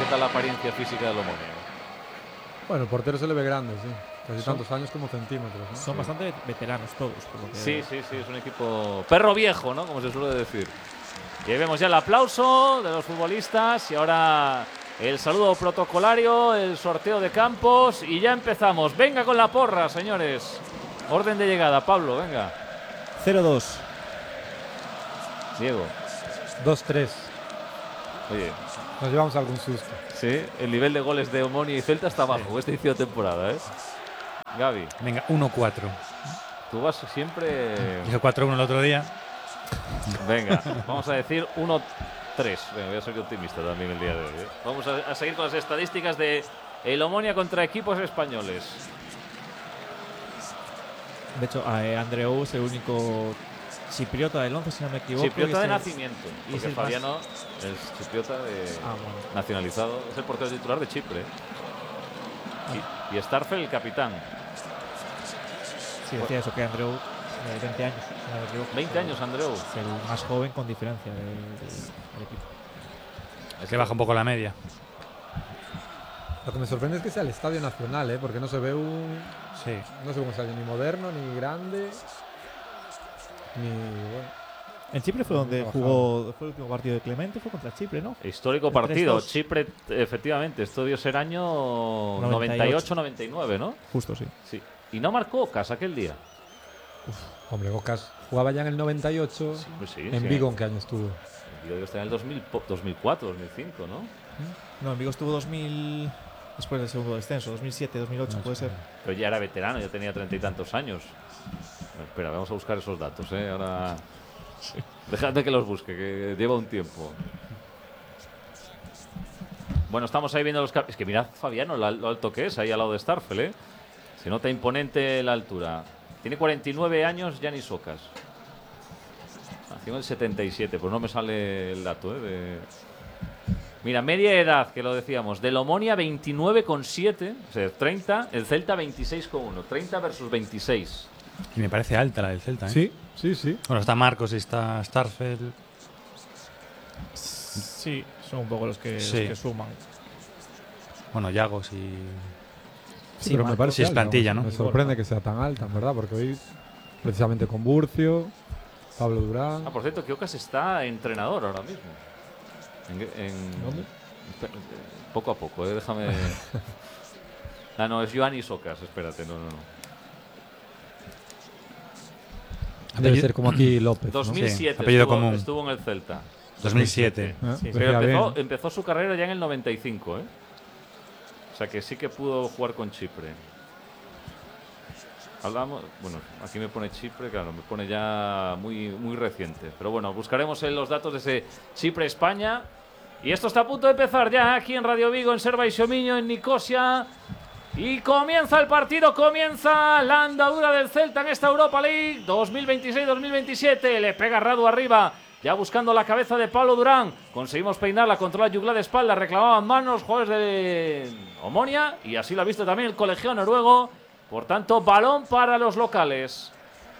tal la apariencia física del Omonia? Bueno, el portero se le ve grande, sí. Casi tantos años como centímetros, ¿no? Son bastante veteranos todos. Por lo que Sí, es un equipo perro viejo, ¿no? Como se suele decir. Y ahí vemos ya el aplauso de los futbolistas y ahora el saludo protocolario, el sorteo de campos y ya empezamos. Venga con la porra, señores. Orden de llegada, Pablo, venga. 0-2. Diego. 2-3. Oye, nos llevamos algún susto. Sí, el nivel de goles de Omonia y Celta está bajo esta inicio de temporada, ¿eh? Gaby. Venga, 1-4. Tú vas siempre… Hizo 4-1 el otro día. Venga, vamos a decir 1-3. Venga, voy a ser optimista también el día de hoy, ¿eh? Vamos a seguir con las estadísticas de el Omonia contra equipos españoles. De hecho, Andreu es el único chipriota del 11, si no me equivoco. Chipriota de nacimiento. Y Porque Fabiano es chipriota nacionalizado. Es el portero titular de Chipre. Y Starfel el capitán. Sí, decía eso, que Andreu, 20 años, si no me equivoco. 20 años, Andreu. Es el más joven con diferencia del equipo. Es que baja un poco la media. Lo que me sorprende es que sea el Estadio Nacional, porque no se ve un… Sí. No sé cómo sale, ni moderno, ni grande, ni… Bueno. En Chipre fue donde jugó, fue el último partido de Clemente, fue contra Chipre, ¿no? Histórico partido. Chipre, efectivamente, esto debió ser año 98-99, ¿no? Justo, sí. Sí. Y no marcó Ocas aquel día. Hombre, Ocas jugaba ya en el 98. ¿En Vigo en qué año estuvo? En Vigo está en el 2004, 2005, ¿no? No, en Vigo estuvo 2000… Después del segundo descenso, 2007, 2008, puede ser. Pero ya era veterano, ya tenía 30 y tantos años. Bueno, espera, vamos a buscar esos datos, ¿eh? Ahora… Dejadme que los busque, que lleva un tiempo. Bueno, estamos ahí viendo los… Es que mirad, Fabiano, lo alto que es ahí al lado de Starfel, ¿eh? Se nota imponente la altura. Tiene 49 años Yanis Ocas. Nació en el 77, pues no me sale el dato, ¿eh? Mira, media edad, que lo decíamos, del Omonia 29,7, o sea, 30, el Celta 26,1, 30 versus 26. Y me parece alta la del Celta, ¿eh? Sí, sí, sí. Bueno, está Marcos y está Starfel. Sí, son un poco los que suman. Bueno, Llagos y… Sí, pero me parece si es plantilla, ¿no? Me sorprende que sea tan alta, en verdad, porque hoy, precisamente con Burcio, Pablo Durán… Ah, por cierto, que Ocas está entrenador ahora mismo. ¿Dónde? Poco a poco, déjame… no, es Ioannis Ocas, espérate, no. Debe ser como aquí López, 2007 ¿no? Apellido común. Estuvo en el Celta. 2007. Sí, pero empezó su carrera ya en el 95, ¿eh? O sea que sí que pudo jugar con Chipre. Hablamos, bueno, aquí me pone Chipre, claro, me pone ya muy reciente. Pero bueno, buscaremos los datos de ese Chipre-España. Y esto está a punto de empezar ya aquí en Radio Vigo, en Serva y Xomiño, en Nicosia. Y comienza el partido, comienza la andadura del Celta en esta Europa League 2026-2027. Le pega Radu arriba, ya buscando la cabeza de Pablo Durán. Conseguimos peinarla, controla Jugla de espalda, reclamaban manos jugadores de Omonia. Y así lo ha visto también el colegiado noruego. Por tanto, balón para los locales.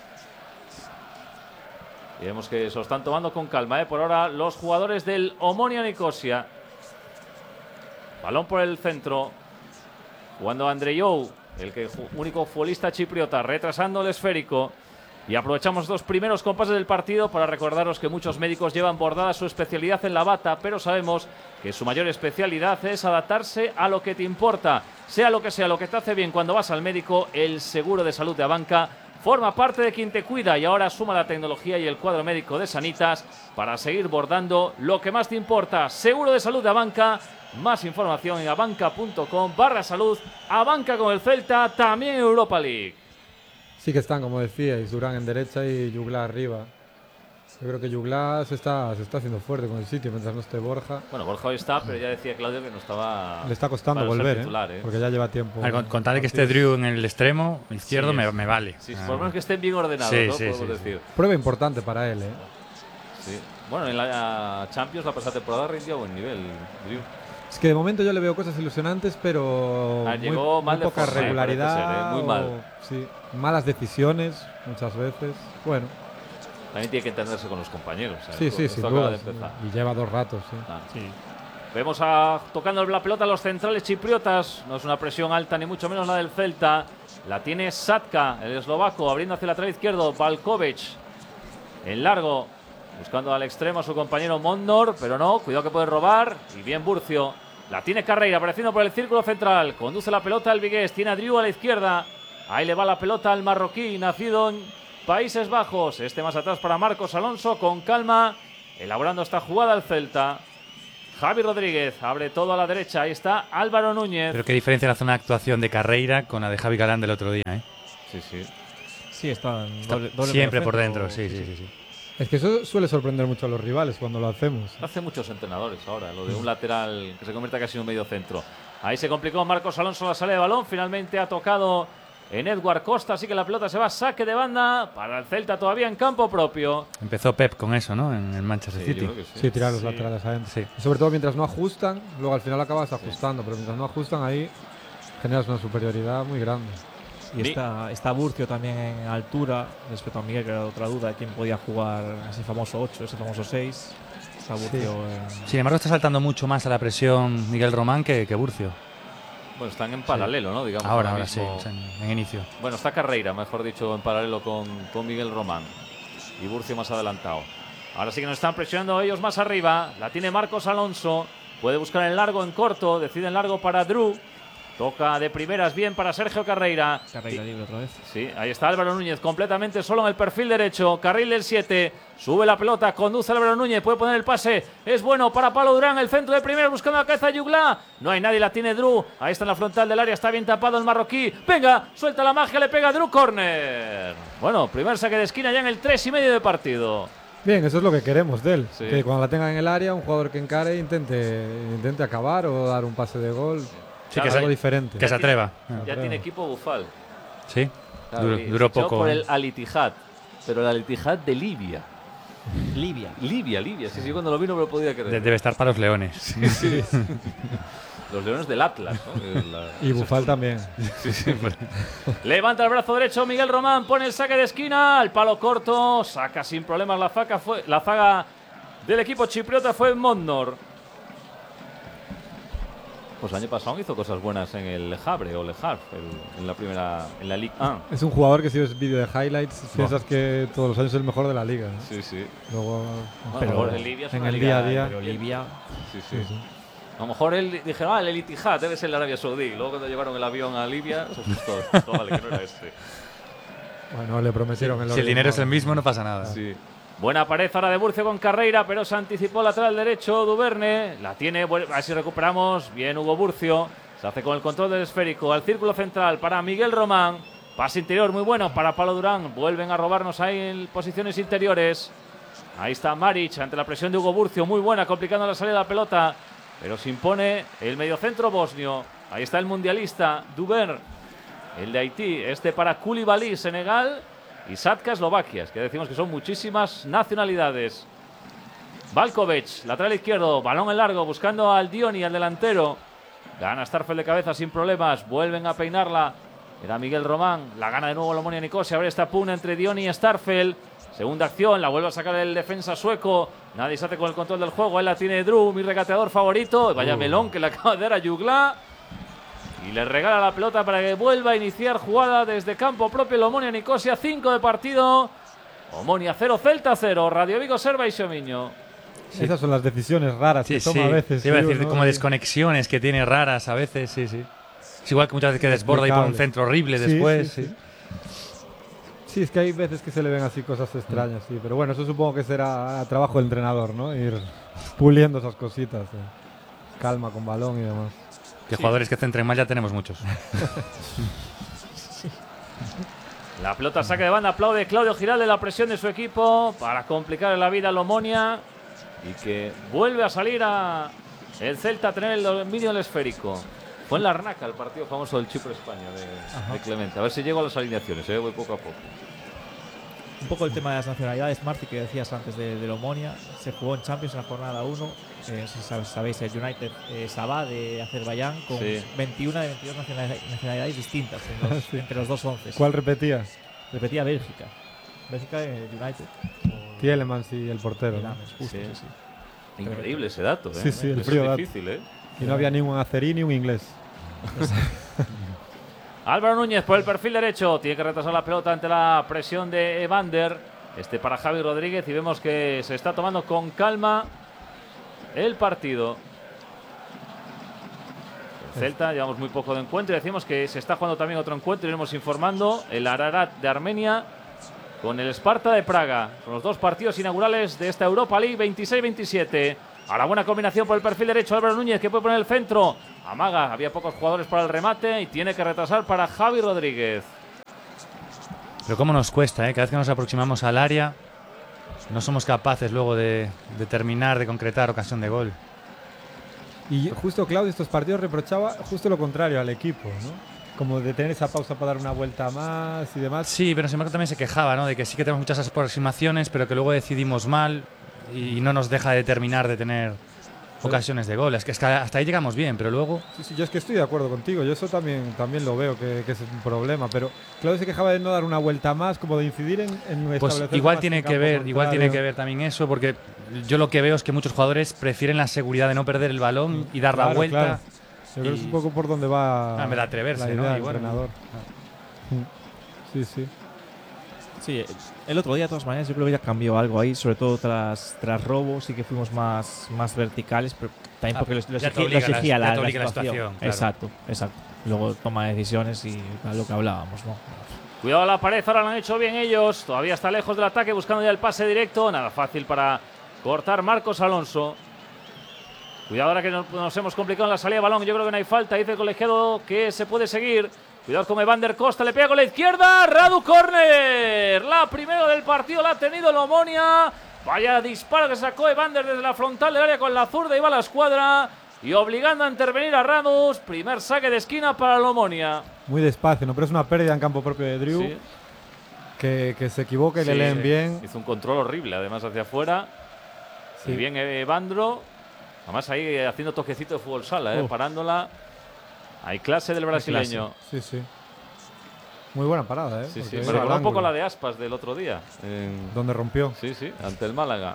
Y vemos que se lo están tomando con calma, por ahora los jugadores del Omonia Nicosia. Balón por el centro. Jugando Andreyou, el único futbolista chipriota, retrasando el esférico. Y aprovechamos los primeros compases del partido para recordaros que muchos médicos llevan bordada su especialidad en la bata, pero sabemos que su mayor especialidad es adaptarse a lo que te importa. Sea lo que te hace bien cuando vas al médico, el seguro de salud de Abanca forma parte de quien te cuida y ahora suma la tecnología y el cuadro médico de Sanitas para seguir bordando lo que más te importa. Seguro de salud de Abanca. Más información en abanca.com/salud. Abanca con el Celta, también en Europa League. Sí que están, como decíais, Durán en derecha y Jugla arriba. Yo creo que Jugla se está haciendo fuerte con el sitio mientras no esté Borja. Bueno, Borja hoy está, pero ya decía Claudio que no estaba… Le está costando volver, titular, porque ya lleva tiempo. Con tal de que esté Drew en el extremo izquierdo, me vale. Sí, por lo menos que estén bien ordenados, ¿no? Podemos decir. Prueba importante para él, Sí. Bueno, en la Champions la pasada temporada rindió a buen nivel, Drew. Es que de momento yo le veo cosas ilusionantes, pero llegó mal muy poca forma, regularidad. muy mal. Sí, malas decisiones muchas veces. Bueno. También tiene que entenderse con los compañeros. Sí, sin duda. Y lleva 2 ratos, sí. Sí. Vemos tocando la pelota a los centrales chipriotas. No es una presión alta, ni mucho menos la del Celta. La tiene Satka, el eslovaco, abriendo hacia el lateral izquierdo. Valkovic en largo, buscando al extremo a su compañero Mondor, pero no, cuidado que puede robar. Y bien Burcio. La tiene Carreira, apareciendo por el círculo central. Conduce la pelota al vigués, tiene a Driu a la izquierda. Ahí le va la pelota al marroquí, nacido en Países Bajos. Este más atrás para Marcos Alonso, con calma, elaborando esta jugada al Celta. Javi Rodríguez abre todo a la derecha. Ahí está Álvaro Núñez. Pero qué diferencia la zona de actuación de Carreira con la de Javi Galán del otro día, ¿eh? Sí, sí. Sí, están doble siempre por centro. dentro, sí. Es que eso suele sorprender mucho a los rivales cuando lo hacemos. Hace muchos entrenadores ahora, lo de un lateral que se convierte casi en un medio centro. Ahí se complicó Marcos Alonso la salida de balón. Finalmente ha tocado en Edward Costa, así que la pelota se va a saque de banda para el Celta todavía en campo propio. Empezó Pep con eso, ¿no? En el Manchester City. Yo creo que sí. Sí, tirar los laterales adentro. Sí. Y sobre todo mientras no ajustan, luego al final acabas ajustando, pero mientras no ajustan ahí generas una superioridad muy grande. Y está Burcio también en altura, respecto a Miguel, que era otra duda de quién podía jugar ese famoso 8, ese famoso 6. Está Burcio Sin embargo, está saltando mucho más a la presión Miguel Román que Burcio. Bueno, están en paralelo, ¿no? Digamos, Ahora mismo. sí, en inicio. Bueno, está Carreira, mejor dicho, en paralelo con Miguel Román. Y Burcio más adelantado. Ahora sí que nos están presionando ellos más arriba. La tiene Marcos Alonso. Puede buscar en largo, en corto. Decide en largo para Drew. Toca de primeras bien para Sergio Carreira. Carreira libre otra vez. Sí, ahí está Álvaro Núñez completamente solo en el perfil derecho. Carril del 7. Sube la pelota, conduce Álvaro Núñez. Puede poner el pase. Es bueno para Pablo Durán. El centro de primera buscando la cabeza de Yugla. No hay nadie, la tiene Drew. Ahí está en la frontal del área. Está bien tapado el marroquí. Venga, suelta la magia, le pega a Drew. Córner. Bueno, primer saque de esquina ya en el 3,5 de partido. Bien, eso es lo que queremos de él. Sí. Que cuando la tenga en el área, un jugador que encare intente acabar o dar un pase de gol. Sí, Claro, algo diferente. Que se atreva. Ya tiene equipo Bufal. Sí, Claro, duró fichó poco. por el Al Ittihad, pero el Al Ittihad de Libia. Libia. Libia. Sí, cuando lo vi no me lo podía creer. Debe estar para los leones. Sí. Los leones del Atlas, ¿no? Y Bufal también. Levanta el brazo derecho Miguel Román, pone el saque de esquina, al palo corto, saca sin problemas la zaga del equipo chipriota fue Mondor. Pues el año pasado hizo cosas buenas en el Le Havre o Le Havre, en la Ligue 1. Es un jugador que si ves vídeo de highlights piensas que todos los años es el mejor de la liga, ¿no? Sí. Luego, Pero en Libia es en una el liga, día a día. Pero Libia. Sí. A lo mejor él dijeron, el Ittihad debe ser la Arabia Saudí. Luego cuando llevaron el avión a Libia, se asustó. Vale, que no era este. Bueno, le prometieron el Si el dinero es el mismo, no pasa nada. Sí. Buena pared ahora de Burcio con Carreira, pero se anticipó lateral derecho Duverne. La tiene, a ver si recuperamos. Bien Hugo Burcio. Se hace con el control del esférico al círculo central para Miguel Román. Pase interior muy bueno para Pablo Durán. Vuelven a robarnos ahí en posiciones interiores. Ahí está Maric ante la presión de Hugo Burcio. Muy buena, complicando la salida de la pelota. Pero se impone el mediocentro bosnio. Ahí está el mundialista Duber, el de Haití. Este para Koulibaly, Senegal. Y Satka, Eslovaquia. Es que decimos que son muchísimas nacionalidades. Valkovic, lateral izquierdo. Balón en largo, buscando al Dioni, al delantero. Gana Starfel de cabeza sin problemas. Vuelven a peinarla. Era Miguel Román. La gana de nuevo el Omonia Nicosia. Abre esta puna entre Dioni y Starfel. Segunda acción, la vuelve a sacar el defensa sueco. Nadie se hace con el control del juego. Él la tiene Drew, mi regateador favorito. Vaya melón que le acaba de dar a Yugla. Y le regala la pelota para que vuelva a iniciar jugada desde campo propio el Omonia Nicosia. 5 de partido. Omonia 0, Celta 0. Radio Vigo, Serva y Xomiño. Sí. Esas son las decisiones raras que toma a veces. Te iba a tío, decir, ¿no? como desconexiones que tiene raras a veces, sí. Es igual que muchas veces que desborda y pone un centro horrible después. Sí, es que hay veces que se le ven así cosas extrañas, sí. Pero bueno, eso supongo que será trabajo del entrenador, ¿no? Ir puliendo esas cositas. Calma con balón y demás. Que jugadores que centren mal ya tenemos muchos. La pelota saque de banda, aplaude Claudio Giralde la presión de su equipo para complicar la vida al Omonia. Y que vuelve a salir el Celta a tener el dominio del esférico. Fue en la Larnaca el partido famoso del Chipre-España de Clemente. A ver si llego a las alineaciones, voy poco a poco. Un poco el tema de las nacionalidades, Marti, que decías antes del Omonia. Se jugó en Champions en la jornada 1. Si sabéis, el United Sabah de Azerbaiyán con 21 de 22 nacionalidades distintas entre los dos 11. ¿Cuál repetías? Repetía Bélgica. Bélgica United. Tielemans y el portero, ¿no? Justo, sí. Increíble ese dato, ¿eh? Sí, sí, el Eso frío es dato. difícil, ¿eh? Y no había ni un azerí ni un inglés. Álvaro Núñez por el perfil derecho. Tiene que retrasar la pelota ante la presión de Evander. Para Javi Rodríguez. Y vemos que se está tomando con calma el partido. El Celta, llevamos muy poco de encuentro. Y decimos que se está jugando también otro encuentro. Iremos informando. El Ararat de Armenia con el Sparta de Praga. Son los dos partidos inaugurales de esta Europa League 26-27. Ahora buena combinación por el perfil derecho. Álvaro Núñez, que puede poner el centro. Amaga, había pocos jugadores para el remate y tiene que retrasar para Javi Rodríguez. Pero cómo nos cuesta, ¿eh? Cada vez que nos aproximamos al área, no somos capaces luego de terminar, de concretar ocasión de gol. Y justo Claudio estos partidos reprochaba justo lo contrario al equipo, ¿no? Como de tener esa pausa para dar una vuelta más y demás. Sí, pero sin embargo también se quejaba, ¿no? De que sí que tenemos muchas aproximaciones, pero que luego decidimos mal y no nos deja de terminar de tener ocasiones de gol. Es que hasta ahí llegamos bien, pero luego... Sí, yo es que estoy de acuerdo contigo. Yo eso también lo veo, que es un problema. Pero Claudio se quejaba de no dar una vuelta más, como de incidir en pues establecer igual más tiene en que campo ver, contrario. también eso, porque yo lo que veo es que muchos jugadores prefieren la seguridad de no perder el balón y dar la Claro, vuelta. claro. Yo creo que es un poco por donde va En vez de atreverse, la idea ¿no? del Igual. entrenador. Sí, sí. Sí, el otro día de todas maneras yo creo que ya cambió algo ahí, sobre todo tras robos, sí que fuimos más verticales, pero también porque lo ya te obliga exigía ya te la obliga la situación. situación, claro. Exacto. Luego toma decisiones y lo que hablábamos, ¿no? Cuidado a la pared, ahora lo han hecho bien ellos. Todavía está lejos del ataque, buscando ya el pase directo. Nada fácil para cortar Marcos Alonso. Cuidado ahora que nos hemos complicado en la salida de balón. Yo creo que no hay falta. Dice el colegiado que se puede seguir. Cuidado con Evander Costa, le pega con la izquierda. Radu Corner. La primera del partido la ha tenido el Omonia. Vaya disparo que sacó Evander desde la frontal del área con la zurda. Y va la escuadra. Y obligando a intervenir a Radus. Primer saque de esquina para el Omonia. Muy despacio, ¿no? Pero es una pérdida en campo propio de Drew. Sí. Que se equivoque y le leen bien. Hizo un control horrible, además hacia afuera. Sí. Y bien Evandro. Además ahí haciendo toquecito de fútbol sala, parándola. Hay clase del brasileño. Sí, sí. Muy buena parada, ¿eh? Sí, sí. Porque Me iba recordó al un poco ángulo, la de Aspas del otro día. donde rompió. Sí, sí, ante el Málaga.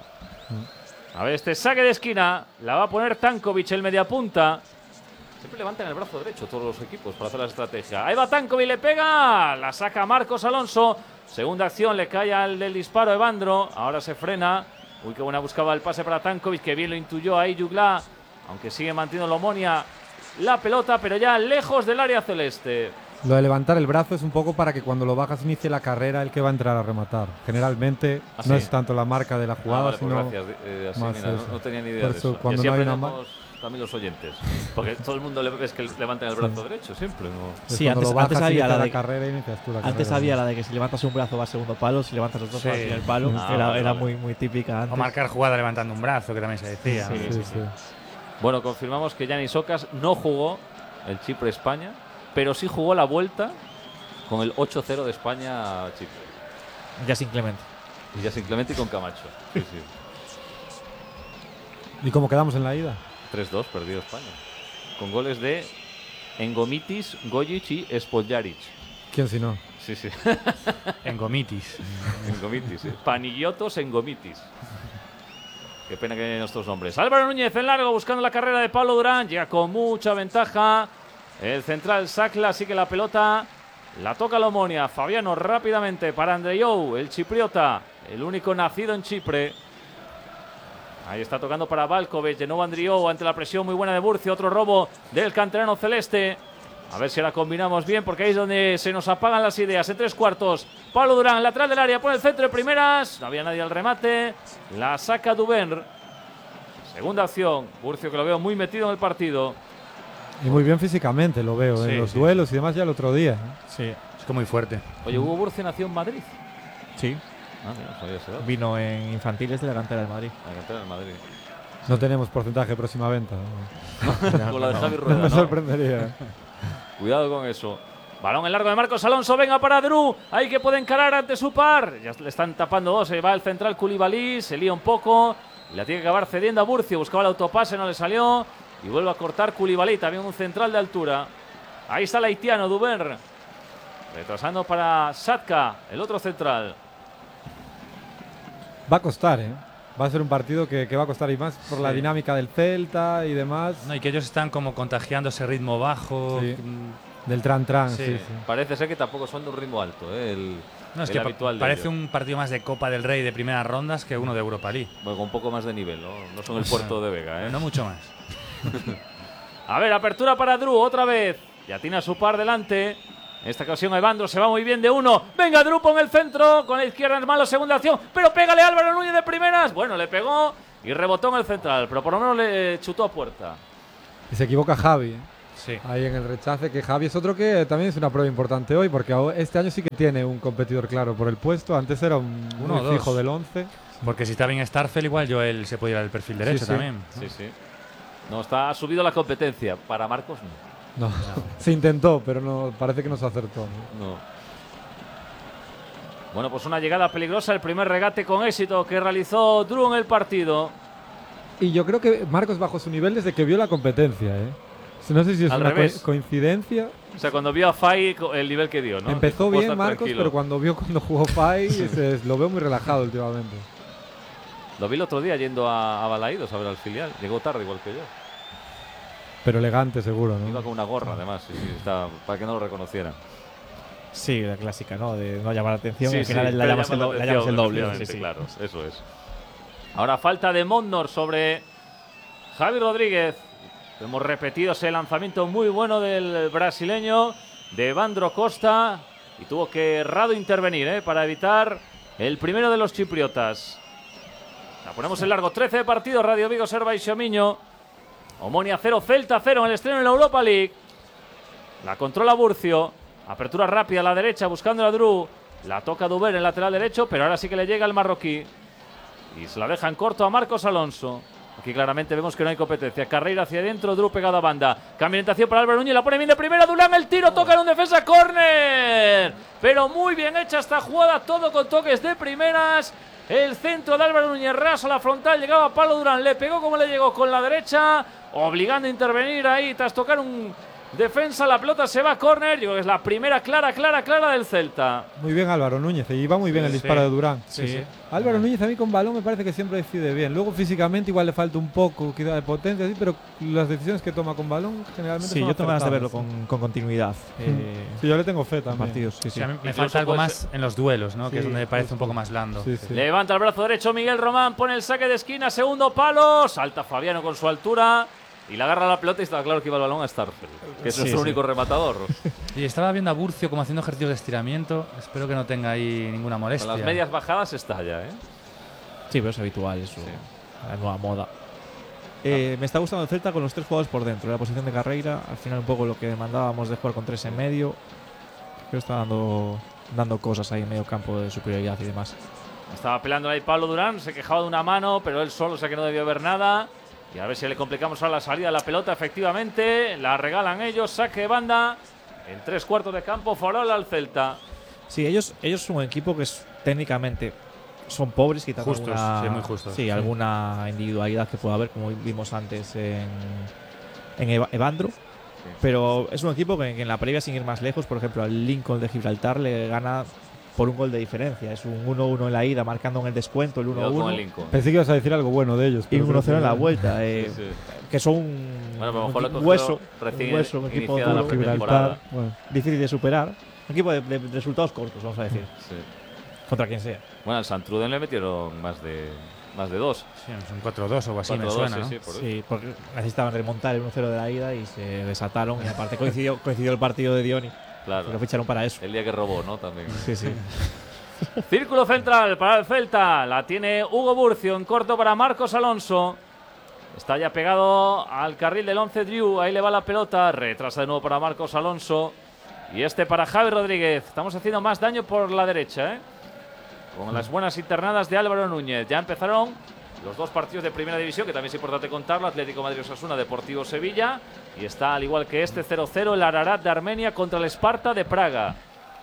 A ver, este saque de esquina la va a poner Tankovic, el mediapunta. Siempre levantan el brazo derecho todos los equipos para hacer la estrategia. Ahí va Tankovic, le pega. La saca Marcos Alonso. Segunda acción, le cae al del disparo Evandro. Ahora se frena. Uy, qué buena buscaba el pase para Tankovic, que bien lo intuyó ahí Jugla. Aunque sigue manteniendo el Omonia la pelota, pero ya lejos del área celeste. Lo de levantar el brazo es un poco para que cuando lo bajas inicie la carrera el que va a entrar a rematar. Generalmente no es tanto la marca de la jugada, vale, sino pues gracias. más Mira, eso. no tenía ni idea Por de eso, eso. cuando y así no hay una aprendemos también los oyentes. Porque todo el mundo le ves que levantan el brazo derecho siempre, ¿no? es Sí, cuando antes lo bajas había inicia la la de carrera y inicias tú la Antes carrera. había la de que si levantas un brazo va al segundo palo, si levantas los dos Sí. va al primer palo. Ah, era vale. muy, muy típica antes. O marcar jugada levantando un brazo, que también se decía. Sí, Sí, sí. Bueno, confirmamos que Yanis Ocas no jugó el Chipre-España, pero sí jugó la vuelta con el 8-0 de España a Chipre. Ya sin Clemente. Y ya simplemente y con Camacho. Sí, sí. ¿Y cómo quedamos en la ida? 3-2 perdió España. Con goles de Engomitis, Gojic y Spoljaric. ¿Quién si no? Sí, sí. En Gomitis. Engomitis. Panillotos Engomitis. Qué pena que nuestros nombres. Álvaro Núñez en largo buscando la carrera de Pablo Durán. Llega con mucha ventaja. El central Sacla, así que la pelota la toca la Omonia. Fabiano rápidamente para Andreyou, el chipriota, el único nacido en Chipre. Ahí está tocando para Valkovic, de nuevo Andreyou ante la presión muy buena de Burcio. Otro robo del canterano celeste. A ver si ahora combinamos bien, porque ahí es donde se nos apagan las ideas. En 3/4, Pablo Durán, lateral del área, pone el centro de primeras. No había nadie al remate. La saca Duben. Segunda acción. Burcio, que lo veo muy metido en el partido. Y muy bien físicamente lo veo, Sí, en los sí. duelos y demás ya el otro día. Sí. Es que muy fuerte. Oye, Hugo Burcio nació en Madrid. Sí. Ah, mira, no sabía ese dato. Vino en infantiles de la cantera del Madrid. La cantera del Madrid. No tenemos porcentaje de próxima venta. Con la de Javi No Rueda, me ¿no? sorprendería. Cuidado con eso. Balón en largo de Marcos Alonso. Venga para Drew. Ahí que puede encarar ante su par. Ya le están tapando dos. Se va el central Koulibaly. Se lía un poco. Y la tiene que acabar cediendo a Burcio. Buscaba el autopase. No le salió. Y vuelve a cortar Koulibaly. También un central de altura. Ahí está el haitiano Duber. Retrasando para Satka. El otro central. Va a costar, ¿eh? va a ser un partido que va a costar, y más por la dinámica del Celta y demás. No, y que ellos están como contagiando ese ritmo bajo. Sí. Del tran-tran, sí. Parece ser que tampoco son de un ritmo alto, No, es que parece un partido más de Copa del Rey de primeras rondas que uno de Europa League. Bueno, con un poco más de nivel, ¿no? No son el Puerto de Vega, No mucho más. A ver, apertura para Drew otra vez. Ya tiene a su par delante. En esta ocasión Evandro se va muy bien de uno. Venga, Drew en el centro. Con la izquierda es malo, segunda acción. Pero pégale Álvaro Núñez de primeras. Bueno, le pegó y rebotó en el central. Pero por lo menos le chutó a puerta. Y se equivoca Javi. Sí. Ahí en el rechace, que Javi es otro que también es una prueba importante hoy, porque este año sí que tiene un competidor claro por el puesto. Antes era un fijo del 11. Porque si está bien Starfel, igual Joel se puede ir al perfil derecho también. Sí, sí. No, ha subido la competencia. Para Marcos no. Se intentó, pero no, parece que no se acertó. No. Bueno, pues una llegada peligrosa, el primer regate con éxito que realizó Drew en el partido. Y yo creo que Marcos bajó su nivel desde que vio la competencia, No sé si es una coincidencia. O sea, cuando vio a Fai, el nivel que dio, ¿no? Empezó bien Marcos, pero cuando jugó Fai, lo veo muy relajado últimamente. Lo vi el otro día yendo a Balaídos a ver al filial. Llegó tarde igual que yo. Pero elegante, seguro, ¿no? Iba con una gorra, además, para que no lo reconocieran. Sí, la clásica, ¿no? De no llamar la atención. Sí, y al final la llamas el doble. Sí, claro, eso es. Ahora falta de Mondor sobre Javi Rodríguez. Hemos repetido ese lanzamiento muy bueno del brasileño, de Evandro Costa. Y tuvo que Rado intervenir para evitar el primero de los chipriotas. La ponemos en largo. 13 de partido. Radio Vigo, Serva y Xomiño. Omonia 0, Celta 0 en el estreno en la Europa League. La controla Burcio. Apertura rápida a la derecha buscando a Drew. La toca Duber en el lateral derecho, pero ahora sí que le llega el marroquí. Y se la deja en corto a Marcos Alonso. Aquí claramente vemos que no hay competencia. Carreira hacia adentro, Drew pegado a banda. Cambio de orientación para Álvaro Núñez, la pone bien de primera. Durán, el tiro, toca en un defensa, córner. Pero muy bien hecha esta jugada, todo con toques de primeras. El centro de Álvaro Núñez, raso a la frontal, llegaba a Pablo Durán, le pegó como le llegó con la derecha, obligando a intervenir ahí tras tocar un defensa. La pelota se va a córner. Yo creo que es la primera clara del Celta. Muy bien Álvaro Núñez, y va muy bien el disparo de Durán. Sí. Álvaro Núñez a mí con balón me parece que siempre decide bien. Luego físicamente igual le falta un poco quizá de potencia, sí, pero las decisiones que toma con balón generalmente son yo tengo ganas de verlo con continuidad. Sí, yo le tengo fe también. Partidos, sí. A mí me falta algo más en los duelos, ¿no? Que es donde me parece un poco más blando. Sí. Levanta el brazo derecho Miguel Román, pone el saque de esquina, segundo palo, salta Fabiano con su altura y le agarra la pelota y está claro que iba el balón a Starfel, que es nuestro único rematador. Y estaba viendo a Burcio como haciendo ejercicios de estiramiento. Espero que no tenga ahí ninguna molestia. Con las medias bajadas está ya, Sí, pero es habitual eso. La nueva moda. Me está gustando el Celta con los 3 jugadores por dentro. La posición de Carreira, al final un poco lo que demandábamos de jugar con 3 en medio. Creo que está dando cosas ahí en medio campo de superioridad y demás. Estaba peleando ahí Pablo Durán, se quejaba de una mano, pero él solo, o sea que no debió ver nada. Y a ver si le complicamos ahora la salida de la pelota. Efectivamente, la regalan ellos, saque de banda. En 3/4 de campo, farol al Celta. Sí, ellos son un equipo que técnicamente son pobres, quitando justos, muy justos. Sí, alguna individualidad que pueda haber, como vimos antes en Evandro. Sí. Pero es un equipo que en la previa, sin ir más lejos, por ejemplo, al Lincoln de Gibraltar le gana por un gol de diferencia. Es un 1-1 en la ida, marcando en el descuento el 1-1. Pensé que ibas a decir algo bueno de ellos. Y un 1-0 en la vuelta. Que son un hueso, un equipo de Gibraltar, difícil de superar. Un equipo de resultados cortos, vamos a decir. Sí. Contra quien sea. Bueno, al Santruden le metieron más de 2. Sí, un 4-2 o así me suena, ¿no? Sí, porque necesitaban remontar el 1-0 de la ida y se desataron. Y aparte coincidió el partido de Dioni. Claro. Lo ficharon para eso. El día que robó, ¿no? También. Sí. Círculo central para el Celta. La tiene Hugo Burcio en corto para Marcos Alonso. Está ya pegado al carril del 11 Drew. Ahí le va la pelota. Retrasa de nuevo para Marcos Alonso. Y para Javi Rodríguez. Estamos haciendo más daño por la derecha, con las buenas internadas de Álvaro Núñez. Ya empezaron los 2 partidos de primera división, que también es importante contarlo. Atlético Madrid-Osasuna, Deportivo Sevilla. Y está, al igual que este, 0-0 el Ararat de Armenia contra el Sparta de Praga.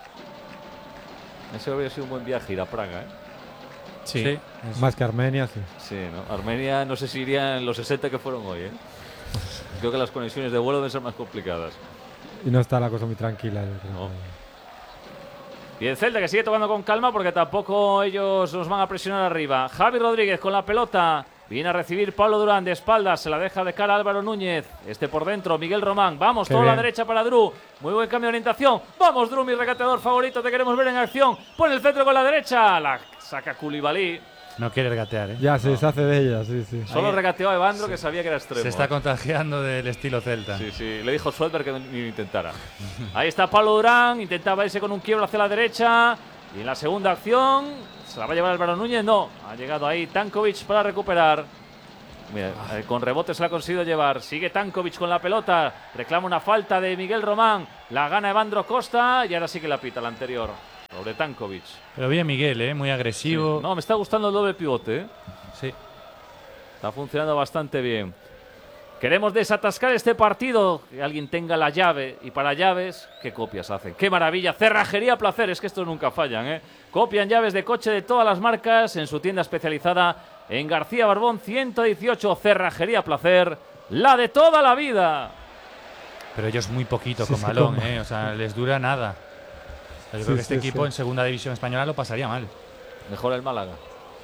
Ese habría sido un buen viaje ir a Praga, Sí. Más que Armenia, sí. Sí, ¿no? Armenia no sé si irían los 60 que fueron hoy, Creo que las conexiones de vuelo deben ser más complicadas. Y no está la cosa muy tranquila, yo creo. No. Y el Celta que sigue tocando con calma porque tampoco ellos nos van a presionar arriba. Javi Rodríguez con la pelota. Viene a recibir Pablo Durán de espaldas. Se la deja de cara a Álvaro Núñez. Por dentro, Miguel Román. Vamos, toda la derecha para Dru. Muy buen cambio de orientación. Vamos, Dru, mi regateador favorito. Te queremos ver en acción. Pone el centro con la derecha. La saca Koulibaly. No quiere regatear, ¿eh? Ya se deshace de ella, sí, sí. Solo regateó a Evandro, que sabía que era extremo. Se está contagiando del estilo celta. Sí, sí. Le dijo Schwarber que ni intentara. Ahí está Pablo Durán. Intentaba irse con un quiebro hacia la derecha. Y en la segunda acción, ¿se la va a llevar Álvaro Núñez? No. Ha llegado ahí Tankovic para recuperar. Mira, con rebote se la ha conseguido llevar. Sigue Tankovic con la pelota. Reclama una falta de Miguel Román. La gana Evandro Costa. Y ahora sí que la pita la anterior. Sobre Tankovic. Pero bien Miguel, muy agresivo. Sí. No, me está gustando el doble pivote. Sí. Está funcionando bastante bien. Queremos desatascar este partido. Que alguien tenga la llave. Y para llaves, ¿qué copias hacen? ¡Qué maravilla! Cerrajería Placer. Es que estos nunca fallan, Copian llaves de coche de todas las marcas en su tienda especializada en García Barbón 118. Cerrajería Placer. La de toda la vida. Pero ellos muy poquito con balón, O sea, les dura nada. Yo creo que este equipo en segunda división española lo pasaría mal. Mejor el Málaga.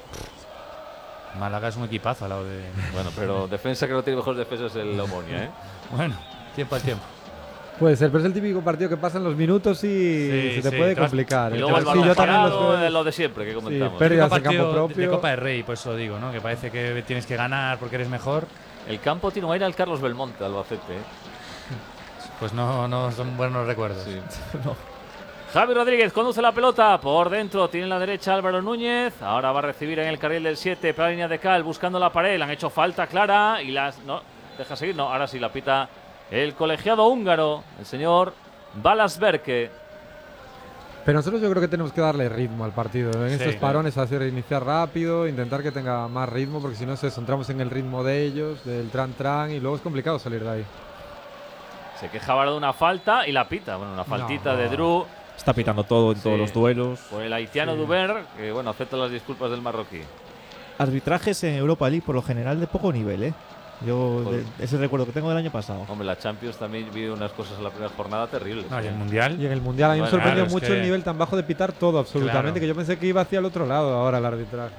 Málaga es un equipazo al lado de... Bueno, pero defensa que no tiene mejores defensas el Omonia, Bueno, tiempo al tiempo. Puede ser, pero es el típico partido que pasan los minutos y se te puede complicar. Y luego el balón parado, lo de siempre que comentamos. Sí, pérdidas en campo propio. De Copa del Rey, por eso digo, ¿no? Que parece que tienes que ganar porque eres mejor. El campo tiene un aire al Carlos Belmonte, Albacete. Pues no son buenos recuerdos. Sí. No. Javi Rodríguez conduce la pelota por dentro, tiene en la derecha Álvaro Núñez, ahora va a recibir en el carril del 7 para la línea de Cal buscando la pared, le han hecho falta clara y no, deja seguir, no, ahora sí la pita el colegiado húngaro, el señor Balasberke. Pero nosotros yo creo que tenemos que darle ritmo al partido, en estos parones hacer iniciar rápido, intentar que tenga más ritmo porque si no entramos en el ritmo de ellos, del tran y luego es complicado salir de ahí. Se queja ahora de una falta y la pita, bueno, una faltita de Dru. Está pitando todo en todos los duelos. Por el haitiano Duber, que bueno, acepta las disculpas del marroquí. Arbitrajes en Europa League por lo general de poco nivel, Yo ese recuerdo que tengo del año pasado. Hombre, la Champions también vi unas cosas en la primera jornada terribles. No, ¿y el Mundial? Y en el Mundial a mí me sorprendió mucho el nivel tan bajo de pitar todo, absolutamente, que yo pensé que iba hacia el otro lado ahora el arbitraje.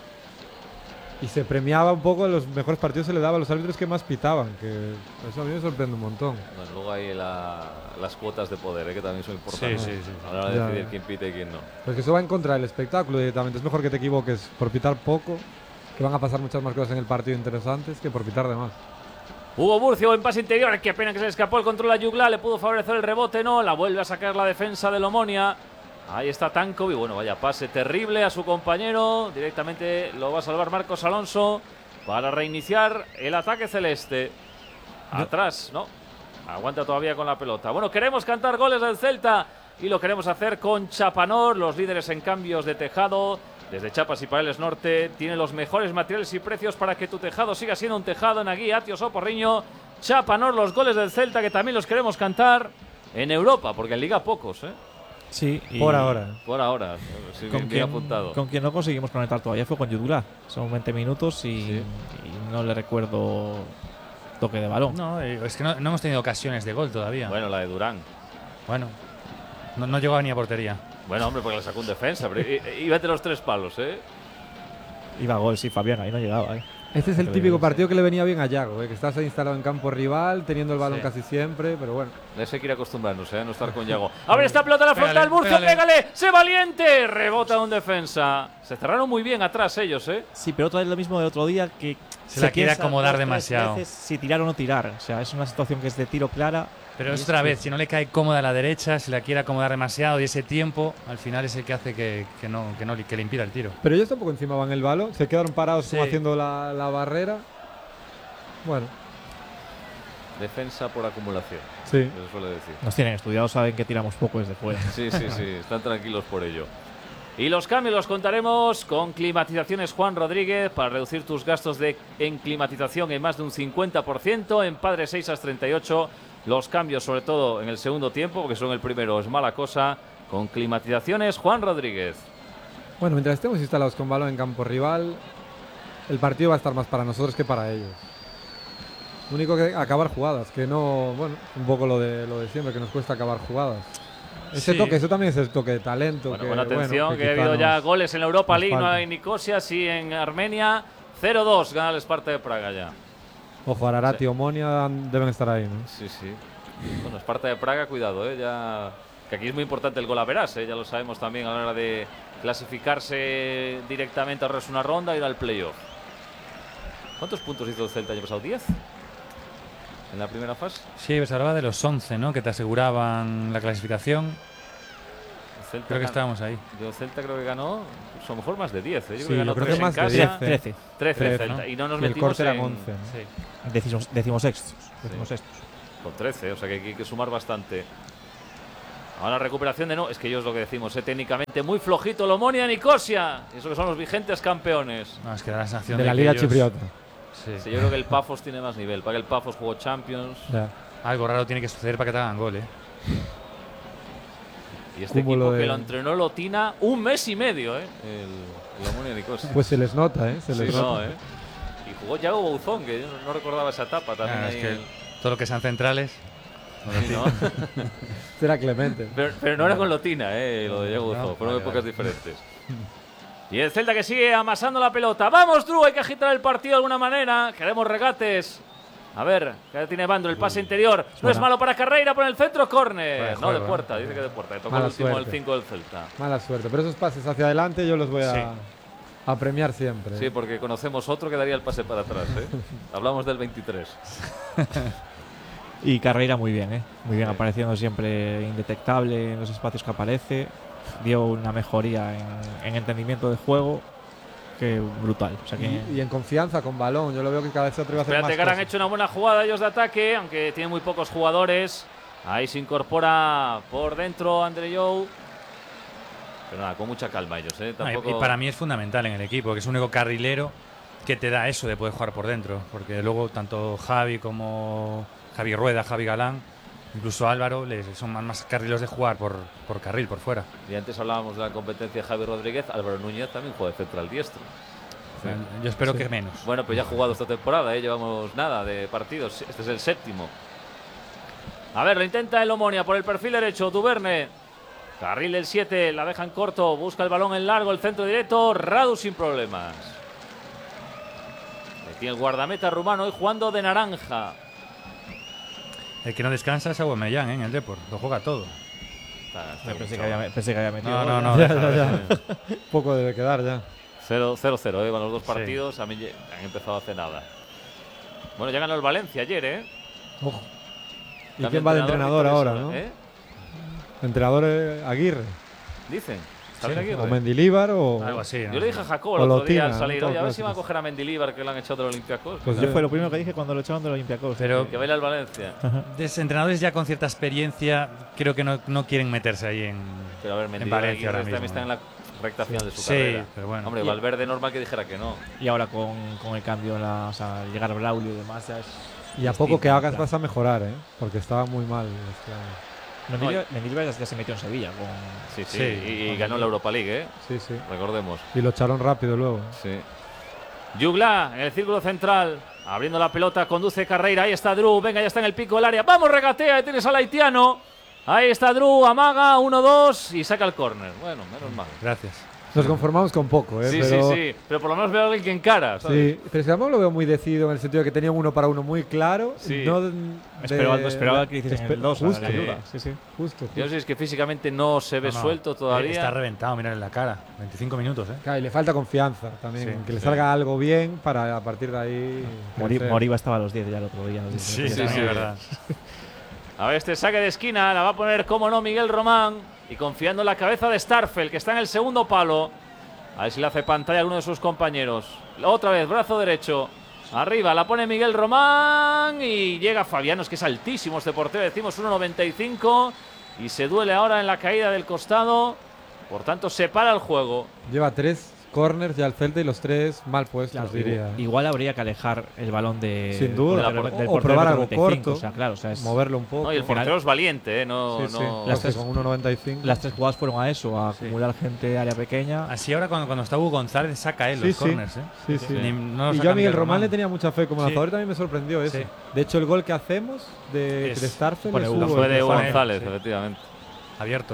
Y se premiaba un poco, los mejores partidos se le daba a los árbitros que más pitaban, que eso a mí me sorprende un montón. Bueno, luego hay las cuotas de poder, que también son importantes. Sí. A la hora de decidir quién pita y quién no. Pues que eso va en contra del espectáculo directamente. Es mejor que te equivoques por pitar poco, que van a pasar muchas más cosas en el partido interesantes, que por pitar de más. Hugo Burcio en pase interior, qué pena que se le escapó el control a Yugla, le pudo favorecer el rebote, no, la vuelve a sacar la defensa del Omonia. Ahí está Tankovic, bueno, vaya pase terrible a su compañero, directamente lo va a salvar Marcos Alonso para reiniciar el ataque celeste. Atrás, ¿no? Aguanta todavía con la pelota. Bueno, queremos cantar goles del Celta y lo queremos hacer con Chapanor, los líderes en cambios de tejado. Desde Chiapas y Pareles Norte tiene los mejores materiales y precios para que tu tejado siga siendo un tejado en Aguí, Atios o Porriño. Chapanor, los goles del Celta que también los queremos cantar en Europa, porque en Liga pocos, Sí, por ahora. Por ahora, sí, bien apuntado. Con quien no conseguimos conectar todavía fue con Yudula. Son 20 minutos y no le recuerdo toque de balón. No, es que no hemos tenido ocasiones de gol todavía. Bueno, la de Durán. Bueno, no llegaba ni a portería. Bueno, hombre, porque le sacó un defensa, pero iba entre los 3 palos, Iba a gol, sí, Fabián, ahí no llegaba, Este es el típico partido que le venía bien a Yago, que estás instalado en campo rival, teniendo el balón casi siempre, pero bueno. De eso hay que ir acostumbrarnos, a no estar con Yago. A ver, esta pelota a la frontal, Murcio, pégale, ¡se valiente! Rebota un defensa. Se cerraron muy bien atrás ellos, Sí, pero otra vez lo mismo del otro día, que se la quiere acomodar demasiado. Si tirar o no tirar, o sea, es una situación que es de tiro clara. Pero es otra vez, si no le cae cómoda a la derecha, si la quiere acomodar demasiado y ese tiempo, al final es el que hace que le impida el tiro. Pero ellos tampoco encima van el balón, se quedaron parados como haciendo la barrera. Bueno. Defensa por acumulación. Sí. Eso suele decir. Nos tienen estudiados, saben que tiramos poco desde fuera. Sí, están tranquilos por ello. Y los cambios los contaremos con Climatizaciones Juan Rodríguez para reducir tus gastos en climatización en más de un 50%. En Padre 6 as 38. Los cambios, sobre todo en el segundo tiempo, porque son el primero, es mala cosa. Con Climatizaciones Juan Rodríguez. Bueno, mientras estemos instalados con balón en campo rival, el partido va a estar más para nosotros que para ellos. Lo único que acabar jugadas, que no, bueno, un poco lo de siempre, que nos cuesta acabar jugadas. Ese toque, eso también es el toque de talento. Bueno, buena atención, que ha habido ya goles en la Europa League, no en Nicosia, sí en Armenia. 0-2 gana el Sparta de Praga ya. Ojo, Ararat y Omonia deben estar ahí, ¿no? Sí. Bueno, Sparta de Praga, cuidado, ya que aquí es muy importante el gol a verás, ya lo sabemos también a la hora de clasificarse directamente a una ronda y ir al playoff. ¿Cuántos puntos hizo el Celta el año pasado? ¿10? ¿En la primera fase? Sí, pues hablaba de los 11, ¿no? Que te aseguraban la clasificación. Creo que estábamos ahí. El Celta creo que ganó, a lo mejor más de 10. Yo creo que más de 10. 13 Celta. ¿no? Y no nos y el metimos corte eran en 11. ¿no? Sí. Decimosextos. Con 13, o sea que aquí hay que sumar bastante. Ahora recuperación de no, es que yo es lo que decimos, técnicamente muy flojito el Omonia Nicosia. Y eso que son los vigentes campeones. No, es que da la sensación de la Liga Chipriota. Sí, yo creo que el Pafos tiene más nivel. Para que el Pafos jugó Champions. Ya. Algo raro tiene que suceder para que te hagan gol, Y este equipo que lo entrenó Lotina 1 mes y medio, el Omonia Nicosia. Pues se les nota, se les nota. Y jugó Yago Bouzón, que yo no recordaba esa etapa también. Es que todo lo que sean centrales. Sí, ¿no? Será Clemente. Pero no era con Lotina, lo de Yago Bouzón. Fueron épocas diferentes. Y el Celta que sigue amasando la pelota. ¡Vamos, Drew! Hay que agitar el partido de alguna manera. Queremos regates. A ver, que tiene Bandro, el pase interior. No es malo para Carreira, por el centro, córner. No, de puerta, dice que de puerta. Tocó el último del 5 del Celta. Mala suerte, pero esos pases hacia adelante yo los voy a premiar siempre. Sí, porque conocemos otro que daría el pase para atrás. Hablamos del 23. Y Carreira muy bien, muy bien, apareciendo siempre indetectable en los espacios que aparece. Dio una mejoría en entendimiento de juego que brutal. O sea que y en confianza con balón. Yo lo veo que cada vez se atreve a hacer más Espérate, que cosas. han hecho una buena jugada ellos de ataque, aunque tienen muy pocos jugadores. Ahí se incorpora por dentro Andreyou. Pero nada, con mucha calma ellos. Tampoco... Y para mí es fundamental en el equipo, que es un único carrilero que te da eso de poder jugar por dentro. Porque luego tanto Javi como Javi Rueda, Javi Galán, incluso Álvaro, son más carrileros de jugar por carril, por fuera. Y antes hablábamos de la competencia de Javi Rodríguez. Álvaro Núñez también juega de central diestro. Sí. Yo espero que menos. Bueno, pues ya ha jugado esta temporada, llevamos nada de partidos. Este es el 7º. A ver, lo intenta el Omonia por el perfil derecho. Duverne. Carril del 7, la deja en corto. Busca el balón en largo, el centro directo. Radu sin problemas. Aquí el guardameta rumano hoy jugando de naranja. El que no descansa es Aubameyang, en el Depor. Lo juega todo. pensé que había metido. No. Ya. Poco debe quedar ya. 0-0, van los dos partidos. A mí han empezado hace nada. Bueno, ya ganó el Valencia ayer, Ojo. ¿Y quién va de entrenador ahora, no? Entrenador Aguirre. Dicen. O Mendilibar o algo así, ¿no? Yo le dije a Jacob el otro día al salir, oye, a ver si va a coger a Mendilibar, que lo han echado del Olympiacos. Pues yo fue lo primero que dije cuando lo echaron del Olympiacos. Pero que baila el Valencia. Entrenadores ya con cierta experiencia creo que no quieren meterse ahí en Pero a ver, Mendilibar Valencia ahora mismo está en la recta final de su carrera. Pero bueno. Hombre, Valverde normal que dijera que no. Y ahora con el cambio, al llegar Braulio y demás, ya es... Y a poco que hagas vas a mejorar, porque estaba muy mal este año. Mendilibar ya se metió en Sevilla. Sí. Y ganó la Europa League, Sí. Recordemos. Y lo echaron rápido luego. Sí. Jugla en el círculo central. Abriendo la pelota, conduce Carreira. Ahí está Drew. Venga, ya está en el pico del área. ¡Vamos, regatea! Tienes al haitiano. Ahí está Drew. Amaga. 1-2. Y saca el córner. Bueno, menos mal. Gracias. Nos conformamos con poco, Sí, pero... sí. Pero por lo menos veo a alguien que encara, ¿sabes? Sí, pero tampoco lo veo muy decidido en el sentido de que tenía un 1 para 1 muy claro. Sí. No esperaba que hiciesen el 2. Justo, Justo. Yo no sé, es que físicamente no se ve suelto todavía. Está reventado, mirad en la cara. 25 minutos, Claro, y le falta confianza también. Sí, que le salga algo bien para a partir de ahí... Moriba estaba a los 10 ya el otro día. Sí, verdad. A ver, este saque de esquina la va a poner, como no, Miguel Román. Y confiando en la cabeza de Starfel, que está en el segundo palo. A ver si le hace pantalla a alguno de sus compañeros. Otra vez, brazo derecho. Arriba, la pone Miguel Román. Y llega Fabianos, que es altísimo este portero. Decimos 1,95. Y se duele ahora en la caída del costado. Por tanto, se para el juego. Lleva 3 corners ya al Celta y los 3 mal puestos, diría. Igual habría que alejar el balón de... Sin duda. Del o probar algo 95, corto. O sea, claro, es moverlo un poco. No, y el portero es valiente, No. Las tres, con 1,95. Las 3 jugadas fueron a eso, a acumular gente de área pequeña. Así ahora cuando está Hugo González saca él los corners, Sí. Y yo a Miguel Román le tenía mucha fe como lanzador, también me sorprendió eso. De hecho, el gol que hacemos de Starfel fue de Hugo González, efectivamente. abierto.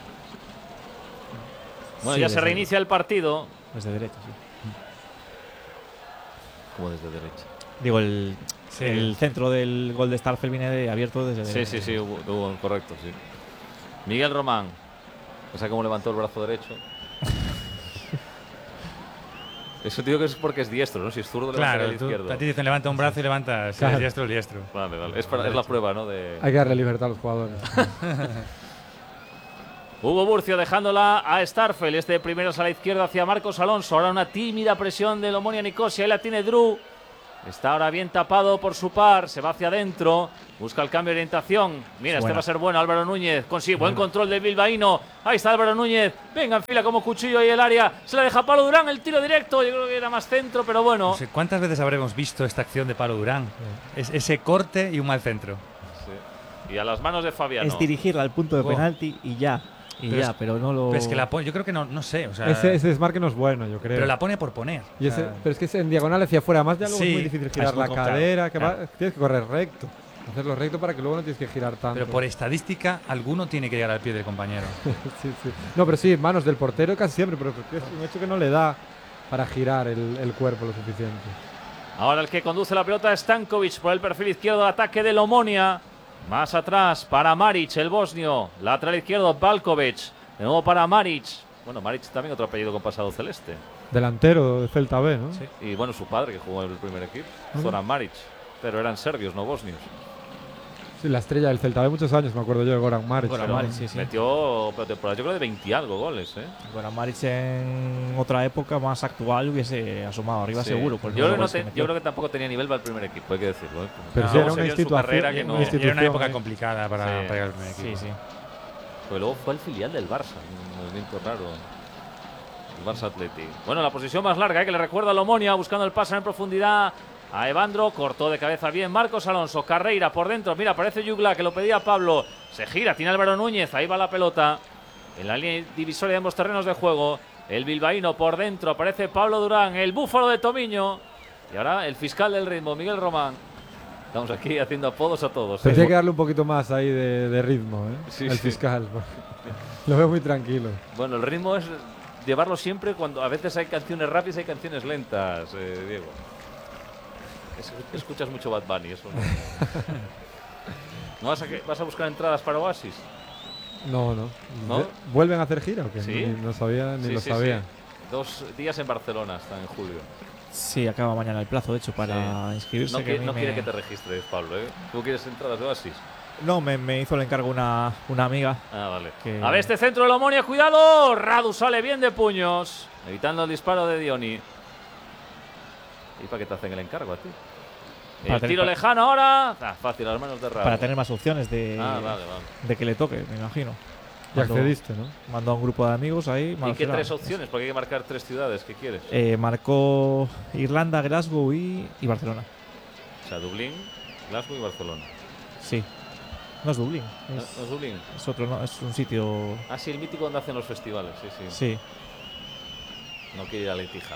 Bueno, ya se reinicia el partido. Desde derecha, sí. ¿Cómo desde derecha? Digo, el centro del gol de Starfelt viene abierto desde derecha. Sí, hubo correcto, sí. Miguel Román. O sea, cómo levantó el brazo derecho. Eso digo que es porque es diestro, ¿no? Si es zurdo, levanta el izquierdo. A ti dicen levanta un brazo y levanta si es diestro, el diestro. Vale. Es la prueba, ¿no? Hay que darle libertad a los jugadores. Hugo Burcio dejándola a Starfelt. Este primero a la izquierda hacia Marcos Alonso. Ahora una tímida presión del Omonia Nicosia. Ahí la tiene Drew. Está ahora bien tapado por su par. Se va hacia adentro. Busca el cambio de orientación. Mira, este va a ser bueno. Álvaro Núñez consigue buen control del bilbaíno. Ahí está Álvaro Núñez. Venga, en fila como cuchillo ahí el área. Se la deja Pablo Durán. El tiro directo. Yo creo que era más centro, pero bueno. No sé cuántas veces habremos visto esta acción de Pablo Durán. Ese corte y un mal centro. Sí. Y a las manos de Fabiano. Es dirigirla al punto de penalti y ya. Pero no lo. Pero es que la pone, yo creo que no sé. O sea, ese desmarque no es bueno, yo creo. Pero la pone por poner. Pero es que es en diagonal hacia afuera. Más ya luego es muy difícil girar la cadera. Tienes que correr recto. Hacerlo recto para que luego no tienes que girar tanto. Pero por estadística, alguno tiene que llegar al pie del compañero. sí. No, pero sí, manos del portero casi siempre. Pero es un hecho que no le da para girar el cuerpo lo suficiente. Ahora el que conduce la pelota es Stankovic por el perfil izquierdo de ataque del Omonia. Más atrás para Maric, el bosnio. Lateral izquierdo, Balkovic. De nuevo para Maric. Bueno, Maric también otro apellido con pasado celeste. Delantero de Celta B, ¿no? Sí. Y bueno, su padre que jugó en el primer equipo, Zoran Maric. Pero eran serbios, no bosnios. Sí, la estrella del Celta B muchos años, me acuerdo yo de Goran Maric. Goran Maric, sí. Metió temporada, yo creo, de 20 y algo goles, ¿eh? Goran Maric en otra época más actual hubiese asomado arriba seguro. Yo creo que tampoco tenía nivel para el primer equipo, hay que decirlo. Pero sí, era una institución. Era una época complicada para llegar al primer equipo. Sí. Pero luego fue el filial del Barça, un movimiento raro. El Barça Athletic. Bueno, la posición más larga, que le recuerda al Omonia, buscando el pase en profundidad a Evandro. Cortó de cabeza bien Marcos Alonso. Carreira por dentro. Mira, aparece Yugla, que lo pedía Pablo. Se gira, tiene Álvaro Núñez. Ahí va la pelota. En la línea divisoria de ambos terrenos de juego. El bilbaíno por dentro. Aparece Pablo Durán, el búfalo de Tomiño. Y ahora el fiscal del ritmo, Miguel Román. Estamos aquí haciendo apodos a todos. Tendría que darle un poquito más ahí de ritmo, el fiscal. Lo veo muy tranquilo. Bueno, el ritmo es llevarlo siempre cuando a veces hay canciones rápidas y hay canciones lentas, Diego. Escuchas mucho Bad Bunny, eso no. ¿Vas a buscar entradas para Oasis? No. ¿Vuelven a hacer gira o qué? ¿Sí? No sabía, ni lo sabía. Sí. 2 días en Barcelona, hasta en julio. Sí, acaba mañana el plazo, de hecho, para inscribirse. No quiere que te registres, Pablo, ¿eh? ¿Tú quieres entradas de Oasis? No, me hizo el encargo una amiga. Ah, vale. A ver, este centro del Omonia, cuidado. Radu sale bien de puños, evitando el disparo de Dioni. ¿Y para qué te hacen el encargo a ti? El tiro lejano ahora. Fácil, a las manos de Radu. Para tener más opciones de que le toque, me imagino. Y accediste, ¿no? Mandó a un grupo de amigos ahí. ¿Y qué 3 opciones? Porque hay que marcar 3 ciudades. ¿Qué quieres? Marcó Irlanda, Glasgow y Barcelona. O sea, Dublín, Glasgow y Barcelona. Sí. No es Dublín. ¿No es Dublín? Es otro, no, es un sitio. Ah, sí, el mítico donde hacen los festivales. Sí. No quiere ir a Etihad.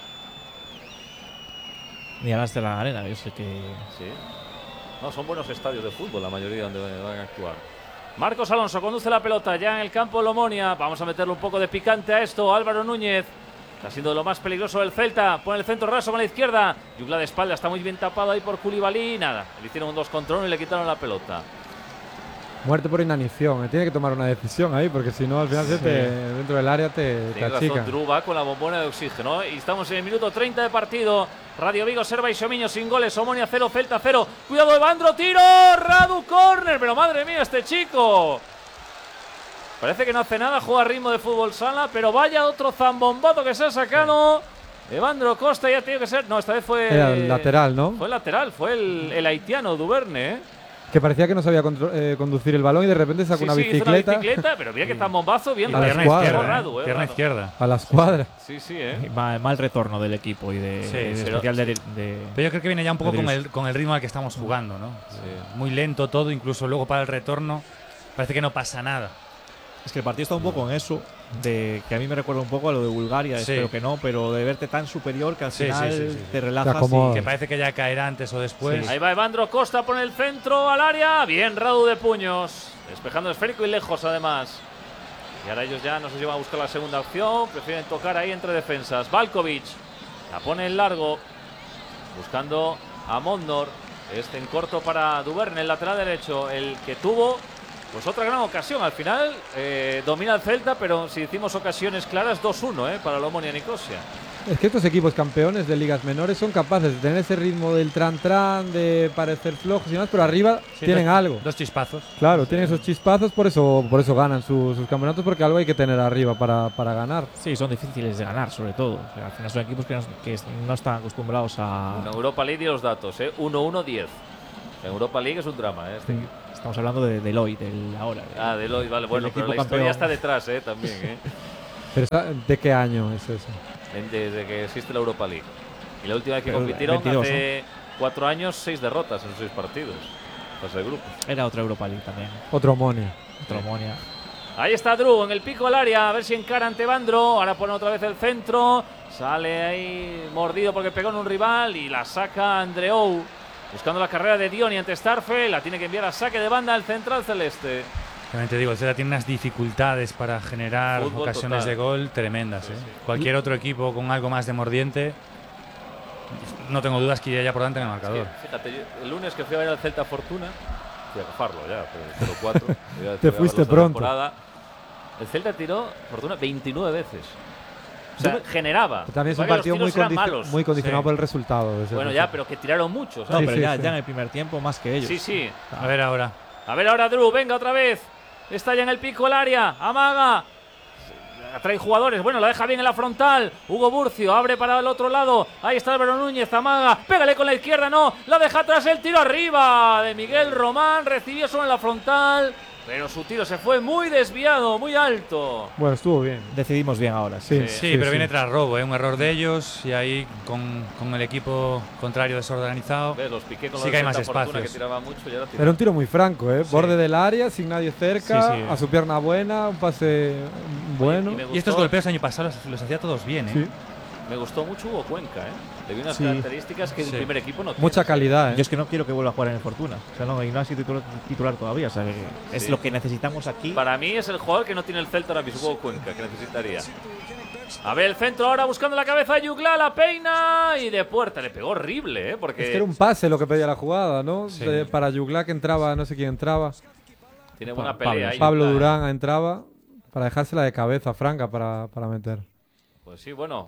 Ni a las de la arena, yo sé que. Sí. No, son buenos estadios de fútbol, la mayoría donde van a actuar. Marcos Alonso conduce la pelota ya en el campo de Omonia. Vamos a meterle un poco de picante a esto. Álvaro Núñez está siendo lo más peligroso del Celta. Pone el centro raso con la izquierda. Yugla de espalda, está muy bien tapado ahí por Koulibaly. Nada, le hicieron un 2 contra 1 y le quitaron la pelota. Muerte por inanición. Tiene que tomar una decisión ahí, porque si no, al final dentro del área te achica. Drew va con la bombona de oxígeno. Y estamos en el minuto 30 de partido. Radio Vigo, Serva y Xomiño sin goles. Omonia 0, Celta 0. Cuidado, Evandro, tiro. Radu, córner. Pero madre mía, este chico. Parece que no hace nada, juega a ritmo de fútbol sala. Pero vaya otro zambombazo que se ha sacado. Evandro Costa ya tiene que ser. No, esta vez fue. Era el lateral, ¿no? Fue el lateral, fue el haitiano Duverne, Que parecía que no sabía conducir el balón y de repente sacó una bicicleta. Hizo una bicicleta, pero mira que zambombazo bien. A la escuadra. Pierna izquierda. A la escuadra. Sí. Mal retorno del equipo y especial de. Pero yo creo que viene ya un poco con el ritmo al que estamos jugando, ¿no? Muy lento todo, incluso luego para el retorno. Parece que no pasa nada. Es que el partido está un poco en eso, de que a mí me recuerda un poco a lo de Bulgaria, espero que no, pero de verte tan superior que al final te relajas y que parece que ya caerá antes o después. Ahí va Evandro Costa, pone el centro al área. Bien, Radu de puños. Despejando el esférico y lejos además. Y ahora ellos ya no se llevan a buscar la segunda opción. Prefieren tocar ahí entre defensas. Valkovic la pone en largo. Buscando a Mondor. Este en corto para Duverne, el lateral derecho. El que tuvo pues otra gran ocasión. Al final domina el Celta, pero si hicimos ocasiones claras, 2-1 para el Omonia Nicosia. Es que estos equipos campeones de ligas menores son capaces de tener ese ritmo del tran-tran, de parecer flojos y demás, pero arriba tienen algo. 2 chispazos. Claro, tienen esos chispazos, por eso ganan sus campeonatos, porque algo hay que tener arriba para ganar. Sí, son difíciles de ganar, sobre todo. O sea, al final son equipos que no están acostumbrados a… En Europa League y los datos, 1-1-10. En Europa League es un drama, este equipo. Estamos hablando de Deloitte, del ahora. Deloitte, vale. Bueno, pero la historia está detrás, también, Pero ¿de qué año es eso? Desde que existe la Europa League. Y la última vez que compitieron 22, hace 4 años, 6 derrotas en los 6 partidos. Fase de grupos. Era otra Europa League también. Otro Omonia. Ahí está Drew en el pico al área. A ver si encara ante Evandro. Ahora pone otra vez el centro. Sale ahí mordido porque pegó en un rival y la saca Andreou. Buscando la carrera de Dioni ante Starfe. La tiene que enviar a saque de banda al central celeste. Realmente digo, el Celta tiene unas dificultades para generar ocasiones total de gol tremendas. Sí. Cualquier otro equipo con algo más de mordiente, no tengo dudas que iría ya por delante en el marcador. Sí, fíjate, el lunes que fui a ver al Celta Fortuna, fui a cafarlo ya, pero 0-4. Te fuiste pronto. El Celta tiró Fortuna 29 veces. O sea, generaba. También es un partido muy condicionado por el resultado. Bueno, ya, pero que tiraron muchos. No, pero ya en el primer tiempo más que ellos. Sí. A ver ahora, Drew, venga otra vez. Está ya en el pico el área. Amaga. Atrae jugadores. Bueno, la deja bien en la frontal. Hugo Burcio abre para el otro lado. Ahí está Álvaro Núñez. Amaga. Pégale con la izquierda. No. La deja atrás. El tiro arriba de Miguel Román. Recibió solo en la frontal. Pero su tiro se fue muy desviado, muy alto. Bueno, estuvo bien. Decidimos bien ahora. Sí, pero viene tras robo, un error de ellos. Y ahí con el equipo contrario desorganizado, los piqué con sí que hay más espacios. Que tiraba mucho y ahora era un tiro muy franco, Borde del área, sin nadie cerca, a su pierna buena, un pase bueno. Y estos golpeos el año pasado los hacía todos bien, Sí. Me gustó mucho Hugo Cuenca, Le vi unas características que el primer equipo no tiene. Mucha calidad, Yo es que no quiero que vuelva a jugar en el Fortuna. O sea, no ha sido titular todavía. O sea, es lo que necesitamos aquí. Para mí es el jugador que no tiene el Celta ahora mismo, Hugo Cuenca, que necesitaría. A ver, el centro ahora buscando la cabeza de Yugla, la peina y de puerta. Le pegó horrible, porque… Es que era un pase lo que pedía la jugada, ¿no? Sí. Para Yugla, que entraba, no sé quién entraba. Tiene buena pelea ahí. Pablo Durán entraba para dejársela de cabeza franca para meter. Pues sí, bueno.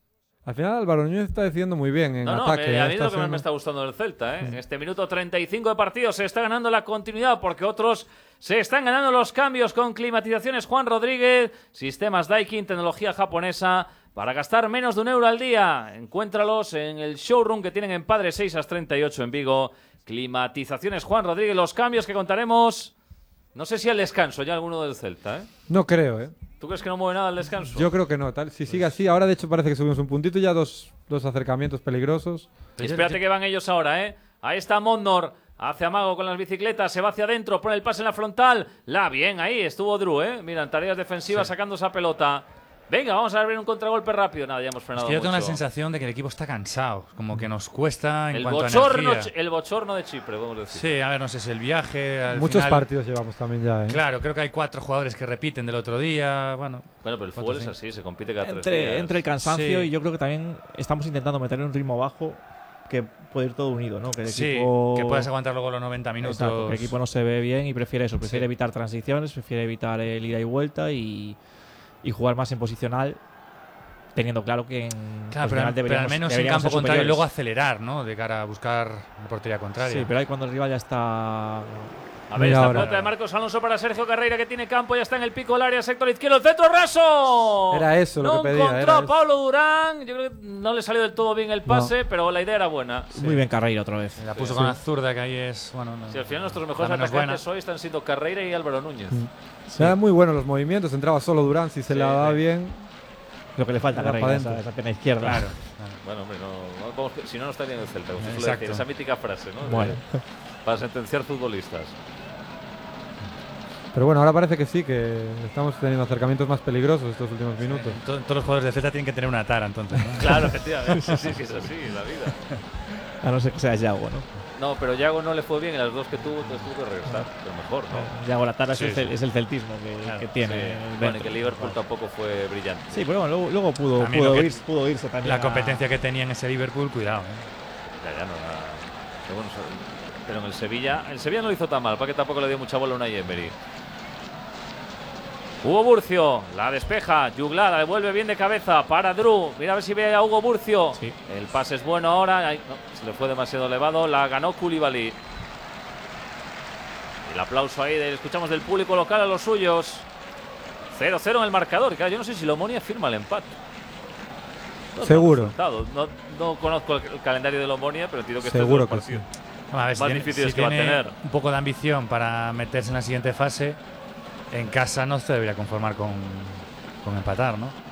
Al final Álvaro Núñez está decidiendo muy bien en ataque. A mí es lo que más me está gustando del Celta. En este minuto 35 de partido se está ganando la continuidad porque otros se están ganando los cambios con climatizaciones Juan Rodríguez, sistemas Daikin, tecnología japonesa para gastar menos de €1 al día. Encuéntralos en el showroom que tienen en Padre 6-38 en Vigo. Climatizaciones Juan Rodríguez, los cambios que contaremos. No sé si al descanso ya alguno del Celta, No creo, ¿Tú crees que no mueve nada al descanso? Yo creo que no. Si sigue así, ahora de hecho parece que subimos un puntito y ya dos acercamientos peligrosos. Espérate que van ellos ahora, Ahí está Mondor. Hace amago con las bicicletas, se va hacia adentro, pone el pase en la frontal. Bien, ahí estuvo Drew, Mira, en tareas defensivas sacando esa pelota. Venga, vamos a ver un contragolpe rápido. Nada, ya hemos frenado. Es que yo tengo mucho. la sensación de que el equipo está cansado, como que nos cuesta en el cuanto bochorno, a energía. El bochorno de Chipre, podemos decir. Sí, a ver, no sé, es el viaje. Muchos final, partidos llevamos también ya, Claro, creo que hay 4 jugadores que repiten del otro día. Bueno, pero el fútbol es así, se compite cada 3 días. Entre el cansancio y yo creo que también estamos intentando meterle un ritmo bajo que puede ir todo unido, ¿no? Que el equipo, que puedas aguantar luego los 90 minutos. Exacto, que el equipo no se ve bien y prefiere eso, prefiere evitar transiciones, prefiere evitar el ida y vuelta y jugar más en posicional. Teniendo claro que pero al menos en campo contrario y luego acelerar, ¿no? De cara a buscar la portería contraria. Sí, pero ahí cuando el rival ya está… A ver, esta pelota de Marcos Alonso para Sergio Carreira, que tiene campo, ya está en el pico del área, sector izquierdo, el centro raso. Era eso lo que pedía. No encontró a Pablo Durán. Yo creo que no le salió del todo bien el pase, pero la idea era buena. Muy bien Carreira otra vez. La puso con la zurda, que ahí es… Bueno, al final nuestros mejores atacantes hoy están siendo Carreira y Álvaro Núñez. Eran muy buenos los movimientos, entraba solo Durán si se la daba bien. Lo que le falta a Carreira, esa pierna izquierda. Claro. Bueno, hombre, si no estaría en el Celta. Decir, esa mítica frase, ¿no? Bueno. Para sentenciar futbolistas. Pero bueno, ahora parece que sí, que estamos teniendo acercamientos más peligrosos estos últimos minutos. Todos los jugadores de Celta tienen que tener una tara, entonces, ¿no? Claro, efectivamente. Sí, que es así, la vida. A no ser que sea Yago, ¿no? No, pero Yago no le fue bien en las dos que tuvo, entonces tuvo que regresar. Pero mejor, ¿no? Yago la tara Sí, es el celtismo que tiene. Sí. el Bueno, Benton. que Liverpool tampoco fue brillante. Sí, pero bueno, luego pudo irse también. La competencia que tenía en ese Liverpool, cuidado. Ya no era. Pero, bueno, pero en el Sevilla no lo hizo tan mal, para que tampoco le dio mucha bola a Unai Emery. Hugo Burcio, la despeja, Juglar la devuelve bien de cabeza para Drew. Mira a ver si ve a Hugo Burcio. Sí. El pase es bueno ahora. Ay, no, se le fue demasiado elevado. La ganó Koulibaly. El aplauso ahí, escuchamos del público local a los suyos. 0-0 en el marcador. Claro, yo no sé si la Omonia firma el empate. Seguro. No conozco el calendario de la Omonia, pero entiendo que seguro este es que sí. A ver, más difíciles que va a tener. Un poco de ambición para meterse en la siguiente fase. En casa no se debería conformar con empatar, ¿no?